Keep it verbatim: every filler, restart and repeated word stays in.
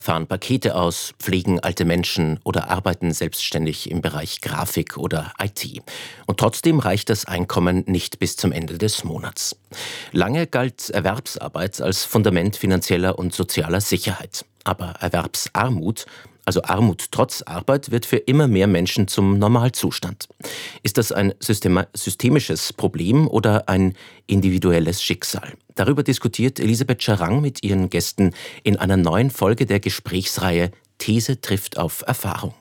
fahren Pakete aus, pflegen alte Menschen oder arbeiten selbstständig im Bereich Grafik oder I T. Und trotzdem reicht das Einkommen nicht bis zum Ende des Monats. Lange galt Erwerbsarbeit als Fundament finanzieller und sozialer Sicherheit. Aber Erwerbsarmut, also Armut trotz Arbeit, wird für immer mehr Menschen zum Normalzustand. Ist das ein systema- systemisches Problem oder ein individuelles Schicksal? Darüber diskutiert Elisabeth Scharang mit ihren Gästen in einer neuen Folge der Gesprächsreihe These trifft auf Erfahrung.